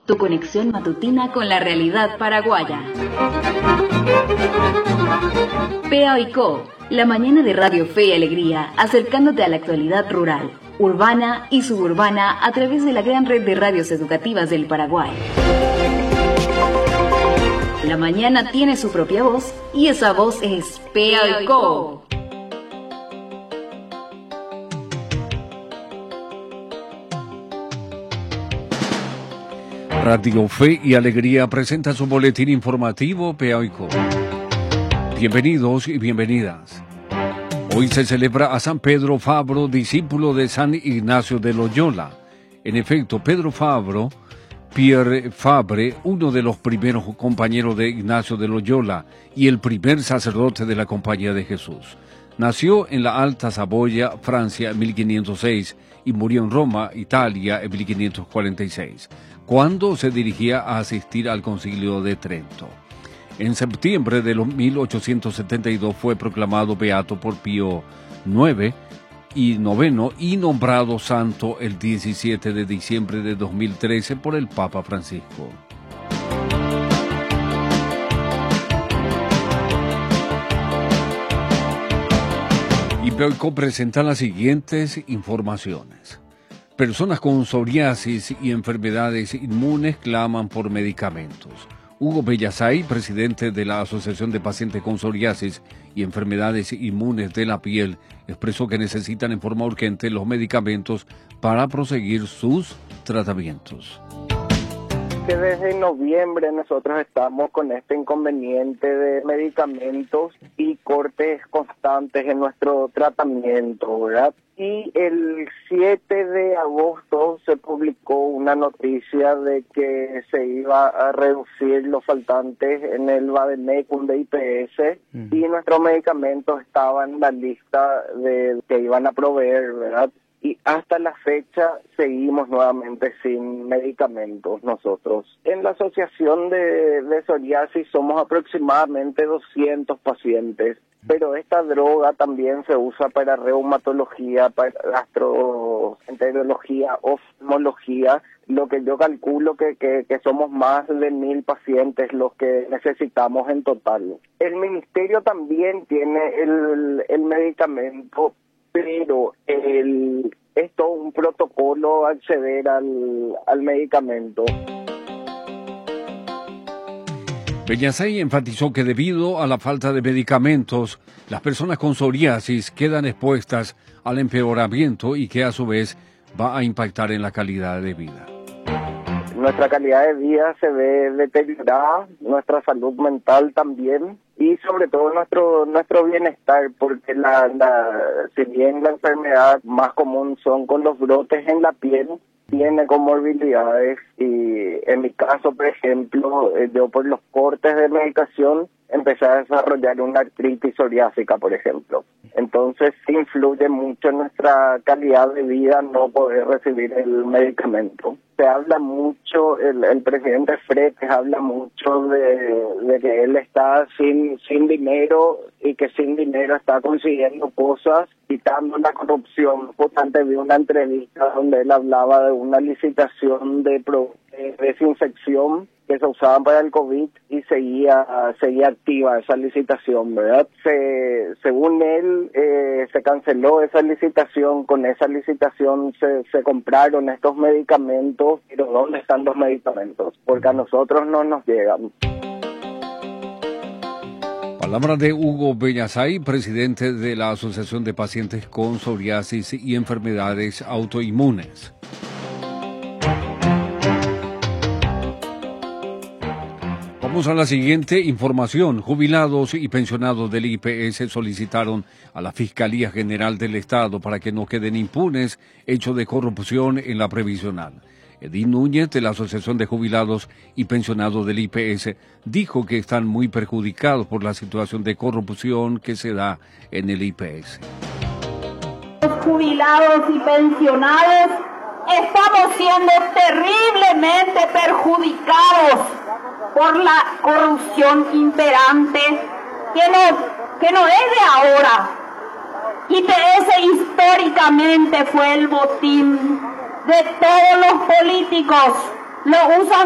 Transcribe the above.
tu conexión matutina con la realidad paraguaya. PA y Co, la mañana de Radio Fe y Alegría, acercándote a la actualidad rural, urbana y suburbana a través de la gran red de radios educativas del Paraguay. La mañana tiene su propia voz y esa voz es PA y Co. Radio Fe y Alegría presenta su boletín informativo PA y Co. Bienvenidos y bienvenidas. Hoy se celebra a San Pedro Fabro, discípulo de San Ignacio de Loyola. En efecto, Pedro Fabro, Pierre Fabre, uno de los primeros compañeros de Ignacio de Loyola y el primer sacerdote de la Compañía de Jesús. Nació en la Alta Saboya, Francia, en 1506 y murió en Roma, Italia, en 1546, cuando se dirigía a asistir al Concilio de Trento. En septiembre de 1872 fue proclamado beato por Pío IX y nombrado santo el 17 de diciembre de 2013 por el Papa Francisco. Y PA y Co presenta las siguientes informaciones. Personas con psoriasis y enfermedades inmunes claman por medicamentos. Hugo Bellasay, presidente de la Asociación de Pacientes con Psoriasis y Enfermedades Inmunes de la Piel, expresó que necesitan en forma urgente los medicamentos para proseguir sus tratamientos. Desde noviembre nosotros estamos con este inconveniente de medicamentos y cortes constantes en nuestro tratamiento, ¿verdad? Y el 7 de agosto se publicó una noticia de que se iba a reducir los faltantes en el Bademecum de IPS y nuestros medicamentos estaban en la lista de que iban a proveer, ¿verdad? Y hasta la fecha seguimos nuevamente sin medicamentos nosotros. En la asociación de psoriasis somos aproximadamente 200 pacientes, pero esta droga también se usa para reumatología, para gastroenterología, oftalmología, lo que yo calculo que somos más de 1.000 pacientes los que necesitamos en total. El ministerio también tiene el medicamento, pero es todo un protocolo acceder al medicamento. Bellasay enfatizó que debido a la falta de medicamentos, las personas con psoriasis quedan expuestas al empeoramiento y que a su vez va a impactar en la calidad de vida. Nuestra calidad de vida se ve deteriorada, nuestra salud mental también y sobre todo nuestro bienestar, porque si bien la enfermedad más común son con los brotes en la piel, tiene comorbilidades y en mi caso, por ejemplo, yo por los cortes de medicación empecé a desarrollar una artritis psoriásica, por ejemplo. Entonces influye mucho en nuestra calidad de vida no poder recibir el medicamento. Se habla mucho, el presidente Fretes habla mucho de que él está sin dinero y que sin dinero está consiguiendo cosas, quitando la corrupción. Justamente vi una entrevista donde él hablaba de una licitación de desinfección que se usaban para el COVID y seguía activa esa licitación, ¿verdad? Según él, se canceló esa licitación, con esa licitación se compraron estos medicamentos, pero ¿dónde están los medicamentos? Porque a nosotros no nos llegan. Palabras de Hugo Bellasay, presidente de la Asociación de Pacientes con Psoriasis y Enfermedades Autoinmunes. Vamos a la siguiente información. Jubilados y pensionados del IPS solicitaron a la Fiscalía General del Estado para que no queden impunes hechos de corrupción en la previsional. Edín Núñez, de la Asociación de Jubilados y Pensionados del IPS, dijo que están muy perjudicados por la situación de corrupción que se da en el IPS. Los jubilados y pensionados estamos siendo terriblemente perjudicados por la corrupción imperante que no es de ahora. IPS históricamente fue el botín de todos los políticos. Lo usan